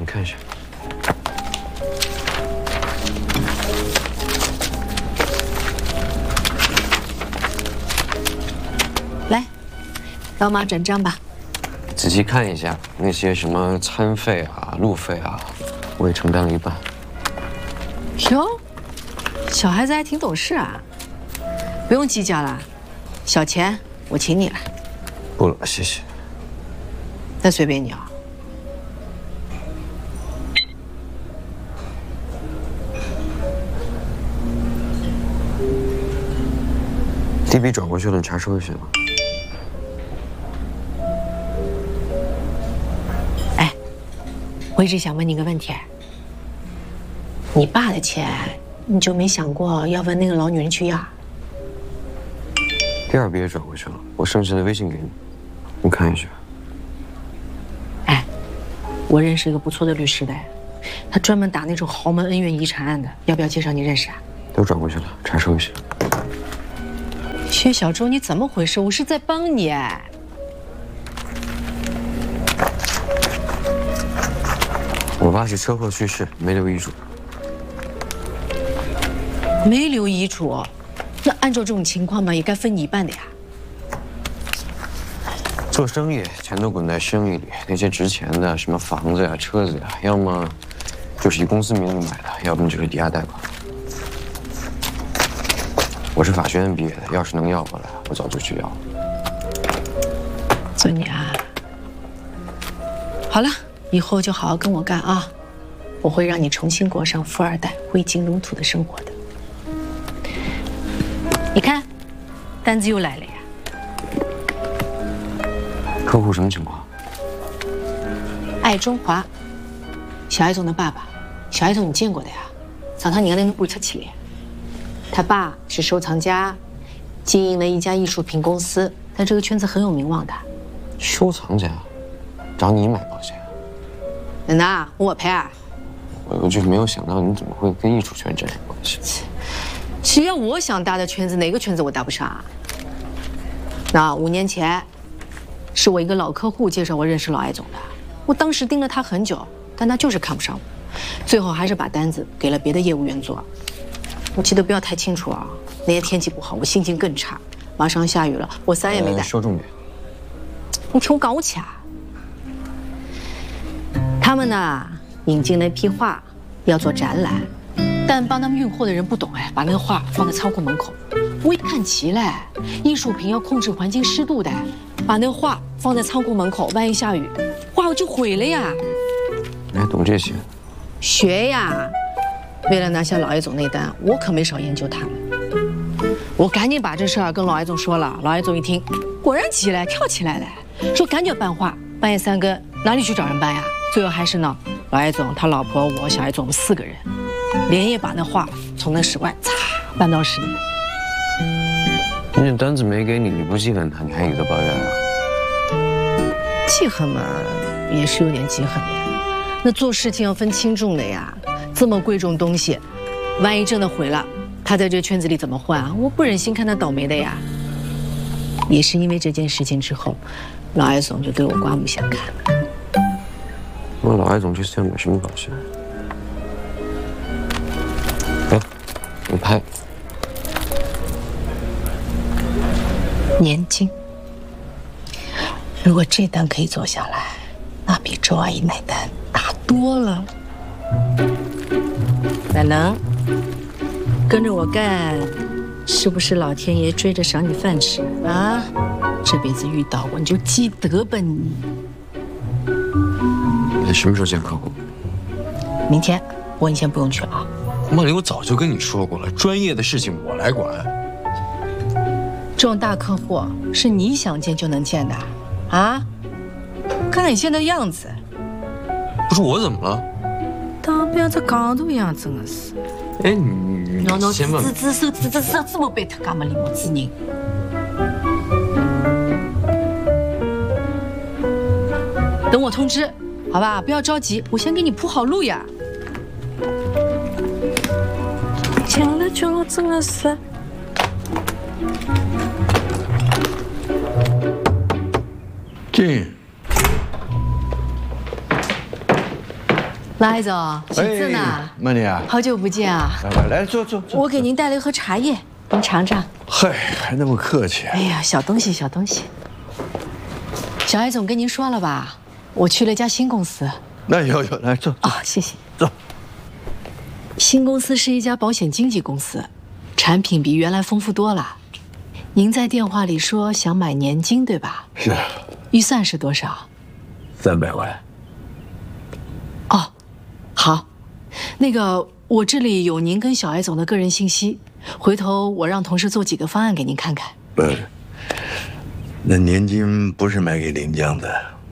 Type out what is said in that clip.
你看一下。 来，老马转账吧。 仔细看一下那些什么餐费啊、路费啊，我也承担了一半。 哟，小孩子还挺懂事啊。不用计较了，小钱我请你了。 不了，谢谢。 那随便你啊。 第一笔转过去了，你查收一下吧。 哎，我一直想问你个问题，你爸的钱，你就没想过要问那个老女人去要？ 第二笔也转过去了，我剩下的微信给你，你看一下。 哎，我认识一个不错的律师的，他专门打那种豪门恩怨遗产案的，要不要介绍你认识啊？ 都转过去了，查收一下。 薛小周，你怎么回事？我是在帮你哎。 我爸是车祸去世，没留遗嘱。 没留遗嘱，那按照这种情况嘛，也该分你一半的呀。 做生意钱都滚在生意里，那些值钱的什么房子呀、车子呀，要么就是以公司名义买的，要么就是抵押贷款。我是法学院毕业的，要是能要回来，我早就去要了。 做你啊，好了，以后就好好跟我干啊，我会让你重新过上富二代挥金如土的生活的。你看，单子又来了呀。 客户什么情况？ 爱中华，小艾总的爸爸。小艾总你见过的呀？上趟人家那个搬出去了。他爸是收藏家，经营了一家艺术品公司，在这个圈子很有名望的。 收藏家，找你买保险？ 那我赔啊！ 我就没有想到你怎么会跟艺术圈沾上关系。 只要我想搭的圈子，哪个圈子我搭不上啊？那5年前，是我一个老客户介绍我认识老艾总的，我当时盯了他很久，但他就是看不上我，最后还是把单子给了别的业务员做。我记得不要太清楚啊，那天天气不好，我心情更差，马上下雨了，我伞也没带。 说重点。 你听我讲起啊，他们呢引进了一批画，要做展览，但帮他们运货的人不懂哎，把那个画放在仓库门口。我一看齐嘞，艺术品要控制环境湿度的，把那个画放在仓库门口，万一下雨，画就毁了呀。 你还懂这些？ 学呀！为了拿下老艾总那单，我可没少研究他们。我赶紧把这事儿跟老艾总说了，老艾总一听，果然急了，跳起来了，说赶紧办画，半夜3更哪里去找人办呀？最后还是呢，老艾总、他老婆、我、小艾总，我们4个人，连夜把那画从那室外搬到室里。 人家单子没给你，你不记恨他，你还以德报怨啊？ 记恨嘛，也是有点记恨的呀。那做事情要分轻重的呀，这么贵重东西，万一真的毁了，他在这个圈子里怎么混啊？我不忍心看他倒霉的呀。也是因为这件事情之后，老艾总就对我刮目相看了。 我老艾总这次要买什么保险？来，你拍。 年金。如果这单可以做下来，那比周阿姨那单大多了。乃能跟着我干，是不是老天爷追着赏你饭吃啊？这辈子遇到我你就积德吧你。 你什么时候见客户？ 明天，不过你先不用去啊。 梦玲，我早就跟你说过了，专业的事情我来管。 这种大客户是你想见就能见的，啊？看看你现在的样子， 不是我怎么了？ 当不要这戆大样，真的是。 哎，你先问。 手这么背他干嘛礼貌之人？等我通知，好吧？不要着急，我先给你铺好路呀。讲了就了，真的是。 进。 老艾总，喜字呢？ 曼妮啊， 好久不见啊！ 来坐。 我给您带了一盒茶叶，您尝尝。 嗨，还那么客气。 哎呀，小东西，小东西。小艾总跟您说了吧，我去了一家新公司。 那有，来坐。 哦，谢谢。 坐。 新公司是一家保险经纪公司，产品比原来丰富多了。您在电话里说想买年金，对吧？ 是。 预算是多少 ？300万。 哦，好，那个我这里有您跟小艾总的个人信息，回头我让同事做几个方案给您看看。 不是，那年金不是买给临江的。